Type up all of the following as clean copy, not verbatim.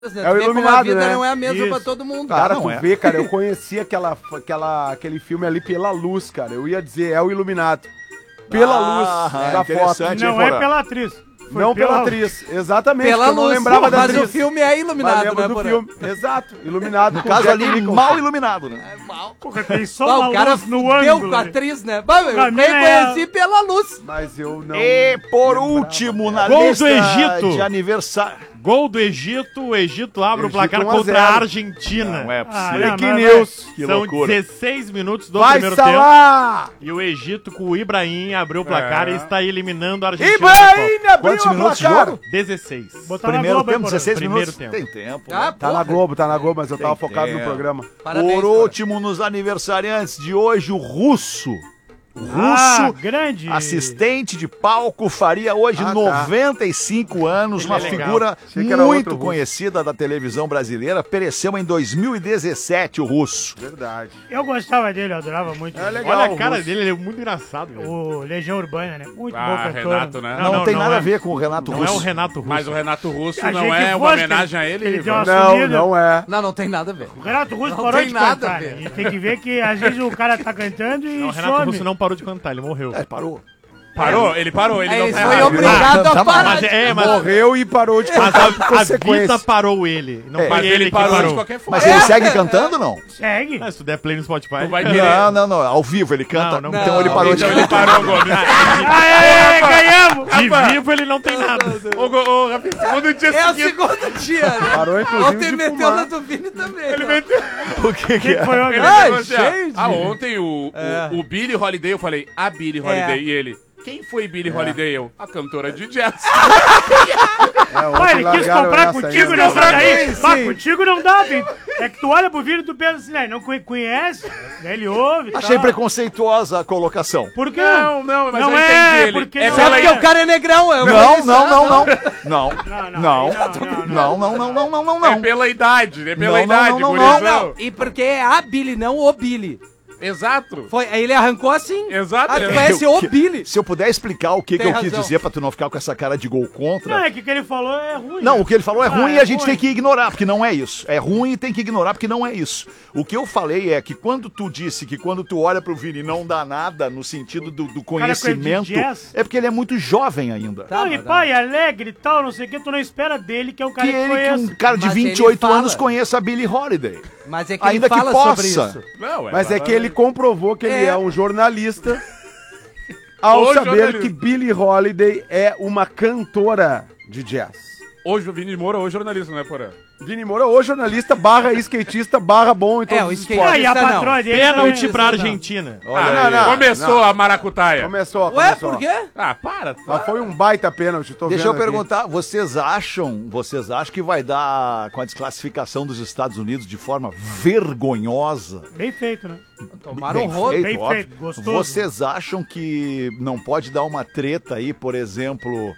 É o Iluminado, a vida né? não é a mesma Isso. pra todo mundo. Cara, não tu é. vê, cara, eu conheci aquele filme ali pela luz, cara. Eu ia dizer, é o Iluminado. Pela luz da foto. interessante. Não é pela atriz. Foi Não pela atriz, exatamente. Pela eu não luz, lembrava da mas atriz. o filme é iluminado, Mas lembro né, do Porã? filme. Exato, Iluminado. No caso ali, mal iluminado, né? É mal. Porra, tem só Bah, uma o cara luz no fudeu ângulo. com a ali. atriz, né? Bah, eu Pra mim reconheci pela luz. Mas eu não... E por último, na Gol lista do Egito. de aniversário. Gol do Egito, o Egito abre Egito o placar 1 a contra 0. a Argentina. Não é Ah, possível. não, Que mas news. Que São loucura. 16 minutos do Vai, primeiro tempo. Salah! E o Egito com o Ibrahim abriu o placar e está eliminando a Argentina. Ibrahim abriu Quantos o minutos de placar. jogo? 16. Botar na Primeiro Globo aí, tempo, Porã. 16 Primeiro minutos. tempo. Tem tempo. Ah, né? Tá na Globo, mas eu tava Tem focado no tempo. programa. Parabéns, Por Porã. último, nos aniversariantes de hoje, o Russo. Ah, grande. Assistente de palco, faria hoje Ah, tá. 95 anos, Ele uma é legal. figura Achei que era muito outro Russo. conhecida da televisão brasileira. Pereceu em 2017, o Russo. Verdade. Eu gostava dele, eu adorava muito. É legal. Olha a cara Russo. dele, ele é muito engraçado. Velho. O Legião Urbana, né? Muito bom Ah, cantor. Renato, né? Não, tem nada é. a ver com o Renato Não Russo. é o Renato Russo. Mas o Renato Russo Achei não que é uma fosse, homenagem a ele ele. deu uma Não, sumida. não é. Não tem nada a ver. O Renato Russo Não parou tem de nada a cantar, ver. né? E tem que ver que às vezes o cara tá cantando e Não, o Renato some. Russo não parou de cantar, ele morreu. É, parou. Parou? Ele parou, ele Aí não ele tá foi errado. obrigado Tá a parar. Mas, mas, Morreu e parou de mas cantar por a consequência. vida parou ele. Não É, foi Mas ele ele que parou de parou. qualquer forma. Mas ele segue cantando, não? Segue. Ah, se tu der play no Spotify. Tu vai querer. Não. Ao vivo ele canta. Não, não. Então ele parou de Então ele cantar. parou, Gomes. Aê, ganhamos! De vivo ele não tem nada. Ô, Rafinha, segundo dia É o seguinte. segundo dia, né? Parou, inclusive, Ontem de meteu fumar. na do Vini também. Ele né? meteu. O que é? Foi Ele o... Ah, pegou assim, ó. gente. Ontem o Billie Holiday, eu falei, a Billie Holiday. É. E ele, quem foi Billie Holiday? Eu, a cantora de jazz. É, ontem Pai, ele quis largaram comprar essa contigo aí, nessa né? daí. sim. Mas contigo não dá, Vini. É que tu olha pro Vini e tu pensa assim, né? Não conhece, daí ele ouve e Achei tal. preconceituosa a colocação. Por quê? Não, mas Não eu é, entendi ele. porque É não Só pela porque o cara é negrão. Eu Não. falei, É pela idade, é pela Não, idade, não, gurizão. Não, e porque é a Billy, não o Billy. Exato. Foi, aí ele arrancou assim. Exato. Ah, tu conhece o Billy. Se eu puder explicar o que Tem eu quis razão. dizer pra tu não ficar com essa cara de gol Não, contra. é que o que ele falou é ruim. Não, né? o que ele falou é Ah, ruim é e a gente ruim. tem que ignorar, porque não é isso. É ruim e tem que ignorar, porque não é isso. O que eu falei é que quando tu disse que quando tu olha pro Vini não dá nada no sentido do conhecimento, de jazz. é porque ele é muito jovem ainda. Tá, Não, e mas pai, alegre e tal, não sei o que, tu não espera dele, que é um cara Que que ele, que conhece. um cara de Mas ele 28 fala. anos conheça a Billie Holiday. Mas é que Ainda ele que fala possa. sobre isso. Não, Mas é que ele comprovou que ele É. é um jornalista ao O saber jornalista. que Billie Holiday é uma cantora de jazz. Hoje o Vini Moura, hoje jornalista, né, Porã? Vini Moura, ou jornalista, barra skatista, barra bom em todos o os skate- esportes. Ah, e a Não. patroa dele Pênalti também. pra Argentina. Começou a maracutaia. Começou. Ué, por quê? Ah, para. Mas foi um baita pênalti, tô Deixa eu vendo aqui. perguntar, vocês acham que vai dar com a desclassificação dos Estados Unidos de forma vergonhosa? Bem feito, né? Tomaram um rodo. Bem óbvio. feito, gostoso. Vocês acham que não pode dar uma treta aí, por exemplo,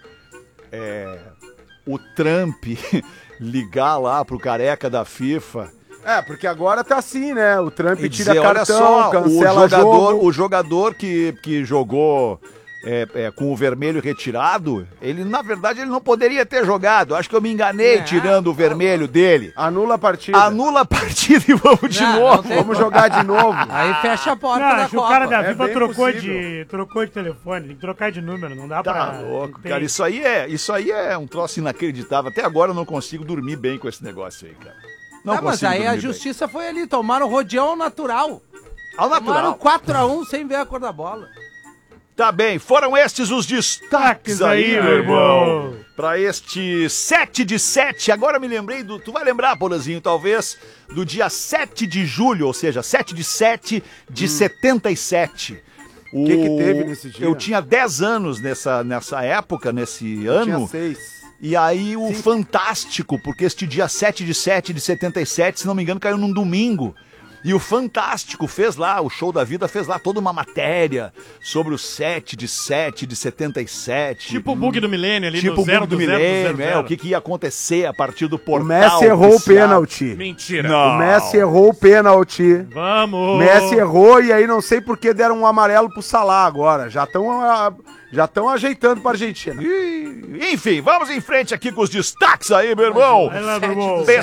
o Trump ligar lá pro careca da FIFA É, porque agora tá assim, né? O Trump e tira dizer, cartão, olha só, cancela jogo. o jogador que jogou com o vermelho retirado, ele na verdade ele não poderia ter jogado. Acho que eu me enganei tirando o vermelho dele. Anula a partida. Anula a partida e vamos de Não, novo. não tem- Vamos jogar de novo. Aí fecha a porta Não, da acho que o Copa. cara da É FIFA bem trocou possível. de telefone, tem que trocar de número, não dá Tá pra... louco, tem- cara. Isso aí é um troço inacreditável. Até agora eu não consigo dormir bem com esse negócio aí, cara. Não Tá, mas consigo aí a dormir bem. justiça foi ali, tomaram rodeão ao natural. Ao Tomaram natural. 4x1 sem ver a cor da bola. Tá bem, foram estes os destaques aí, meu irmão. Pra este 7 de 7, agora me lembrei tu vai lembrar, Porazinho, talvez, do dia 7 de julho, ou seja, 7 de 7 de 77. O que teve nesse dia? Eu tinha 10 anos nessa época, nesse Tinha ano. 6. E aí o Fantástico, porque este dia 7 de 7 de 77, se não me engano, caiu num domingo. E o Fantástico fez lá, o Show da Vida fez lá toda uma matéria sobre o 7 de 77. Tipo o bug do milênio ali Tipo no o zero bug do do zero milênio, do zero. o que ia acontecer a partir do portal. O Messi errou o oficial. pênalti. Mentira. Não. O Messi errou o pênalti. Vamos! O Messi errou e aí não sei por que deram um amarelo pro Salah agora. Já estão ajeitando pra Argentina. Enfim, vamos em frente aqui com os destaques aí, meu irmão. Vai lá, meu irmão.